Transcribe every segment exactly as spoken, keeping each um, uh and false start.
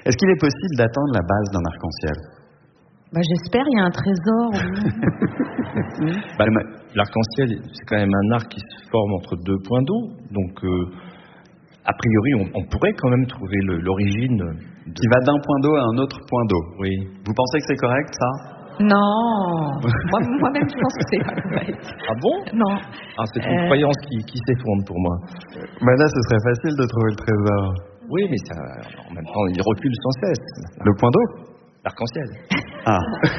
Est-ce qu'il est possible d'atteindre la base d'un arc-en-ciel? Bah, j'espère, il y a un trésor. Oui. Bah, l'arc-en-ciel, c'est quand même un arc qui se forme entre deux points d'eau. Donc, euh, a priori, on, on pourrait quand même trouver le, l'origine. De... Qui va d'un point d'eau à un autre point d'eau. Oui. Vous pensez que c'est correct, ça? Non. Moi, moi-même, je pense que c'est pas correct. Ah bon? Non. Ah, c'est une euh... croyance qui, qui s'effondre pour moi. Bah là, ce serait facile de trouver le trésor. Oui, mais ça, en même temps, il recule sans cesse. Le point d'eau? L'arc-en-ciel. Ah.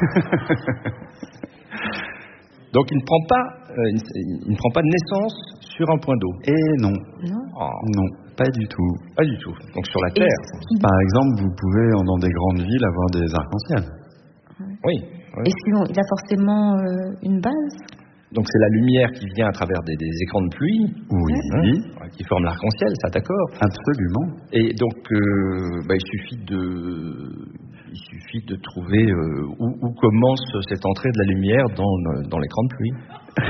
Donc il ne prend pas, euh, il ne prend pas de naissance sur un point d'eau. Et non. Non. Oh. Non, pas du tout. Pas du tout. Donc sur la Terre. Est-ce Par exemple, vous pouvez dans des grandes villes avoir des arcs-en-ciel. Oui. oui. Est-ce qu'il a forcément euh, une base? Donc c'est la lumière qui vient à travers des, des écrans de pluie, oui, hein, qui forment l'arc-en-ciel, ça d'accord? Absolument. Et donc euh, bah, il suffit de, il suffit de trouver euh, où, où commence cette entrée de la lumière dans, dans l'écran de pluie.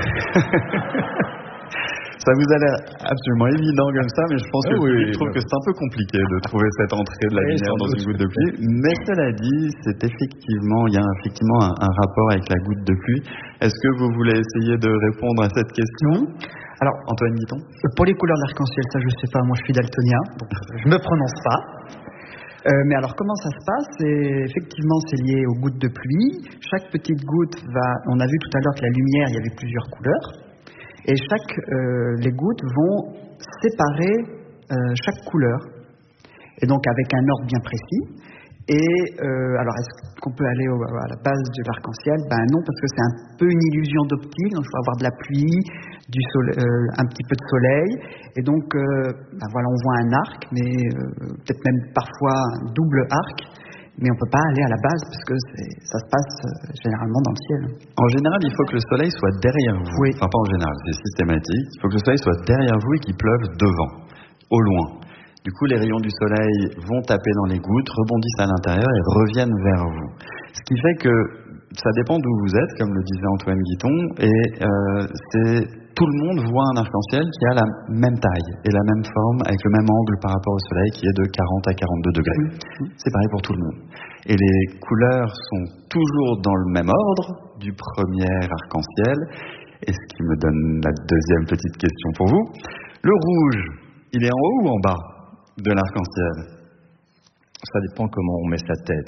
Ça vous a l'air absolument évident comme ça, mais je pense que ah, oui, je trouve oui. que c'est un peu compliqué de trouver cette entrée de la oui, lumière dans une goutte de pluie. Mais cela dit, c'est effectivement, il y a effectivement un, un rapport avec la goutte de pluie. Est-ce que vous voulez essayer de répondre à cette question? Alors, Antoine Guiton? Pour les couleurs de l'arc-en-ciel, ça je sais pas, moi je suis daltonien, donc je me prononce pas. Euh, mais alors comment ça se passe? C'est, effectivement, c'est lié aux gouttes de pluie. Chaque petite goutte va, on a vu tout à l'heure que la lumière, il y avait plusieurs couleurs. Et chaque, euh, les gouttes vont séparer euh, chaque couleur, et donc avec un ordre bien précis. Et euh, alors, est-ce qu'on peut aller au, à la base de l'arc-en-ciel? Ben non, parce que c'est un peu une illusion d'optique. Donc, il faut avoir de la pluie, du soleil, euh, un petit peu de soleil, et donc, euh, ben voilà, on voit un arc, mais euh, peut-être même parfois un double arc. Mais on ne peut pas aller à la base parce que c'est, ça se passe euh, généralement dans le ciel. En général, il faut que le soleil soit derrière vous. Oui. Enfin, pas en général, c'est systématique. Il faut que le soleil soit derrière vous et qu'il pleuve devant, au loin. Du coup, les rayons du soleil vont taper dans les gouttes, rebondissent à l'intérieur et reviennent vers vous. Ce qui fait que ça dépend d'où vous êtes, comme le disait Antoine Guiton, et euh, c'est... tout le monde voit un arc-en-ciel qui a la même taille et la même forme, avec le même angle par rapport au soleil, qui est de quarante à quarante-deux degrés. C'est pareil pour tout le monde. Et les couleurs sont toujours dans le même ordre du premier arc-en-ciel. Et ce qui me donne la deuxième petite question pour vous. Le rouge, il est en haut ou en bas de l'arc-en-ciel? Ça dépend comment on met sa tête.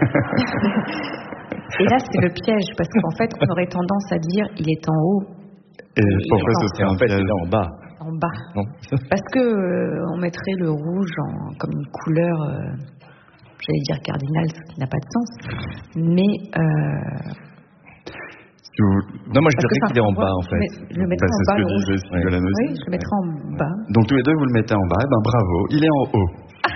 Et là, c'est le piège, parce qu'en fait, on aurait tendance à dire il est en haut. Et pourquoi ce serait en fait, il est en bas. En bas. Non. Parce que euh, on mettrait le rouge en, comme une couleur, euh, j'allais dire cardinale, ce qui n'a pas de sens. Mais euh, si vous... non, moi je dirais qu'il est en bas en fait. Je le mettrais bah, en bas. C'est ce que le disait Sigolène oui. aussi. Oui, je le mettrais en bas. Donc tous les deux vous le mettez en bas. Eh ben bravo, il est en haut.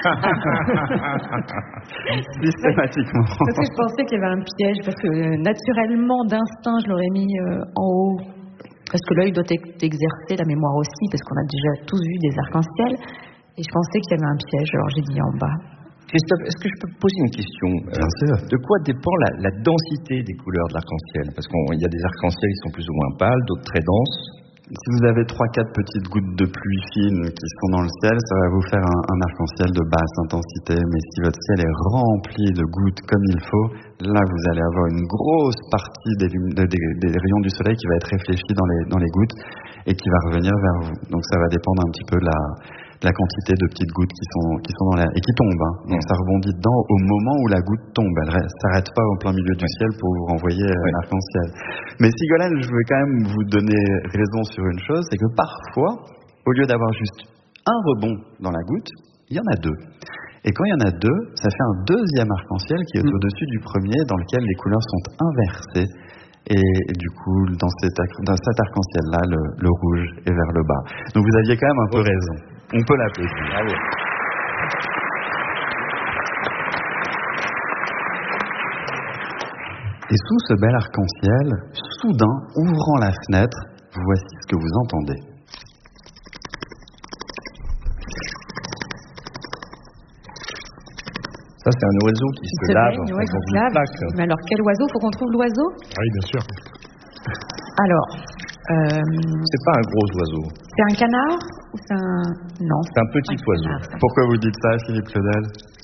Systématiquement. Parce que je pensais qu'il y avait un piège, parce que euh, naturellement, d'instinct, je l'aurais mis euh, en haut. Parce que l'œil doit être exercé, la mémoire aussi, parce qu'on a déjà tous vu des arcs-en-ciel. Et je pensais qu'il y avait un piège, alors j'ai dit en bas. Christophe, est-ce que je peux te poser une question? Bien sûr. De quoi dépend la, la densité des couleurs de l'arc-en-ciel? Parce qu'il y a des arcs-en-ciel qui sont plus ou moins pâles, d'autres très denses. Si vous avez trois quatre petites gouttes de pluie fines qui sont dans le ciel, ça va vous faire un, un arc-en-ciel de basse intensité. Mais si votre ciel est rempli de gouttes comme il faut, là vous allez avoir une grosse partie des, des, des rayons du soleil qui va être réfléchie dans les, dans les gouttes et qui va revenir vers vous. Donc ça va dépendre un petit peu de la, de la quantité de petites gouttes qui sont, qui sont dans l'air et qui tombent. Hein. Donc ça rebondit dedans au moment où la goutte tombe. Elle ne s'arrête pas au plein milieu du ciel pour vous renvoyer oui. l'arc-en-ciel. Mais Sigolène, je veux quand même vous donner raison sur une chose, c'est que parfois, au lieu d'avoir juste un rebond dans la goutte, il y en a deux. Et quand il y en a deux, ça fait un deuxième arc-en-ciel qui est mmh. au-dessus du premier, dans lequel les couleurs sont inversées. Et du coup, dans cet, dans cet arc-en-ciel-là, le, le rouge est vers le bas. Donc vous aviez quand même un peu oui. raison. On peut l'applaudir. Bravo. Et sous ce bel arc-en-ciel, soudain, ouvrant la fenêtre, voici ce que vous entendez. Ça, c'est un oiseau qui, qui se, se lave. Baigne, ouais, qui se lave. Mais alors, quel oiseau? Faut qu'on trouve l'oiseau? Oui, bien sûr. Alors... Euh... C'est pas un gros oiseau. C'est un canard ou c'est un... Non. C'est un petit un oiseau. Canard, Pourquoi vous dites ça, Philippe Claudel?